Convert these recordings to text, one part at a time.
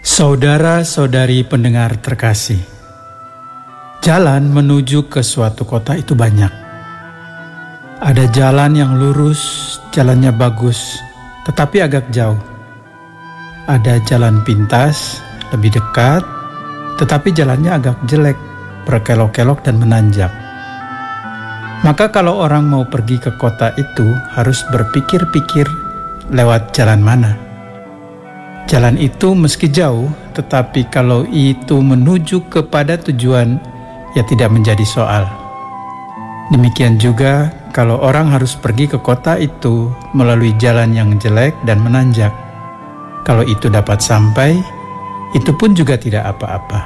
Saudara-saudari pendengar terkasih, jalan menuju ke suatu kota itu banyak. Ada jalan yang lurus, jalannya bagus, tetapi agak jauh. Ada jalan pintas, lebih dekat, tetapi jalannya agak jelek, berkelok-kelok dan menanjak. Maka kalau orang mau pergi ke kota itu harus berpikir-pikir lewat jalan mana. Jalan itu meski jauh, tetapi kalau itu menuju kepada tujuan, ya tidak menjadi soal. Demikian juga kalau orang harus pergi ke kota itu melalui jalan yang jelek dan menanjak. Kalau itu dapat sampai, itu pun juga tidak apa-apa.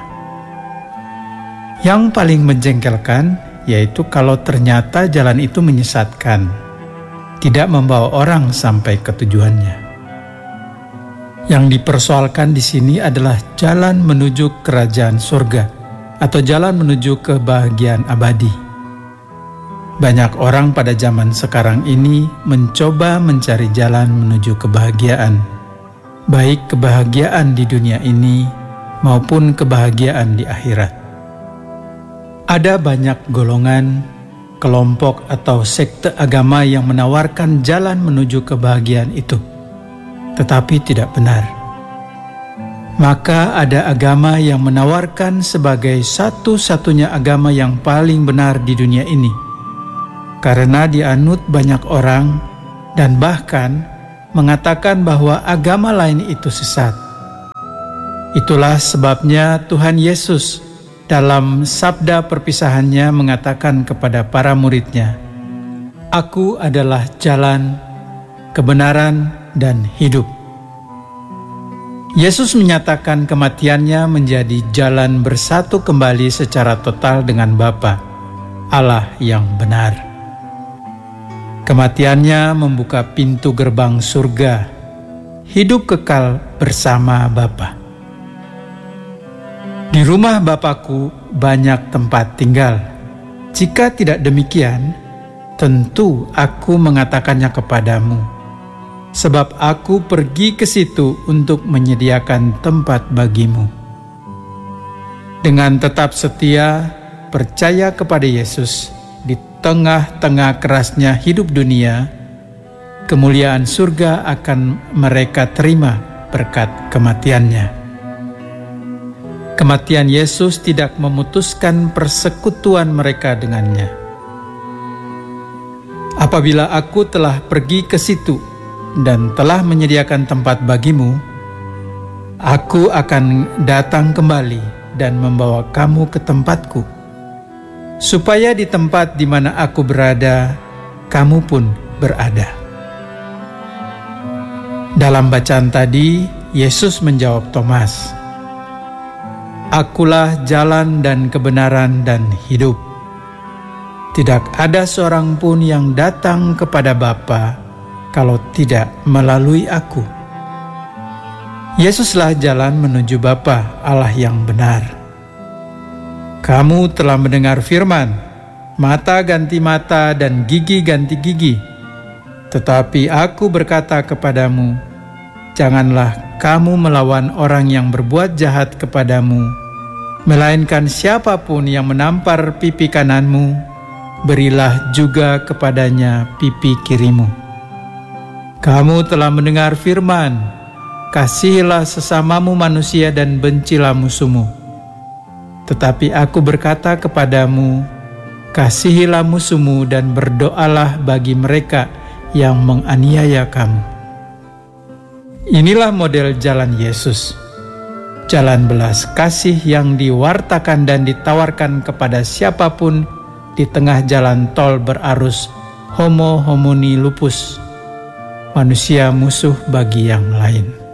Yang paling menjengkelkan yaitu kalau ternyata jalan itu menyesatkan, tidak membawa orang sampai ke tujuannya. Yang dipersoalkan di sini adalah jalan menuju kerajaan surga atau jalan menuju kebahagiaan abadi. Banyak orang pada zaman sekarang ini mencoba mencari jalan menuju kebahagiaan, baik kebahagiaan di dunia ini maupun kebahagiaan di akhirat. Ada banyak golongan, kelompok atau sekte agama yang menawarkan jalan menuju kebahagiaan itu, tetapi tidak benar. Maka ada agama yang menawarkan sebagai satu-satunya agama yang paling benar di dunia ini, karena dianut banyak orang dan bahkan mengatakan bahwa agama lain itu sesat. Itulah sebabnya Tuhan Yesus dalam sabda perpisahannya mengatakan kepada para muridnya, "Aku adalah jalan, kebenaran, dan hidup." Yesus menyatakan kematiannya menjadi jalan bersatu kembali secara total dengan Bapa, Allah yang benar. Kematiannya membuka pintu gerbang surga, hidup kekal bersama Bapa. Di rumah Bapakku banyak tempat tinggal. Jika tidak demikian, tentu aku mengatakannya kepadamu, sebab aku pergi ke situ untuk menyediakan tempat bagimu. Dengan tetap setia, percaya kepada Yesus, di tengah-tengah kerasnya hidup dunia, kemuliaan surga akan mereka terima berkat kematiannya. Kematian Yesus tidak memutuskan persekutuan mereka dengannya. Apabila aku telah pergi ke situ dan telah menyediakan tempat bagimu, aku akan datang kembali dan membawa kamu ke tempatku, supaya di tempat di mana aku berada, kamu pun berada. Dalam bacaan tadi, Yesus menjawab Thomas, "Akulah jalan dan kebenaran dan hidup. Tidak ada seorang pun yang datang kepada Bapa kalau tidak melalui aku." Yesuslah jalan menuju Bapa, Allah yang benar. Kamu telah mendengar firman, mata ganti mata dan gigi ganti gigi. Tetapi aku berkata kepadamu, janganlah kamu melawan orang yang berbuat jahat kepadamu, melainkan siapapun yang menampar pipi kananmu, berilah juga kepadanya pipi kirimu. Kamu telah mendengar firman, kasihilah sesamamu manusia dan bencilah musuhmu. Tetapi aku berkata kepadamu, kasihilah musuhmu dan berdoalah bagi mereka yang menganiaya kamu. Inilah model jalan Yesus, jalan belas kasih yang diwartakan dan ditawarkan kepada siapapun di tengah jalan tol berarus homo homini lupus, manusia musuh bagi yang lain.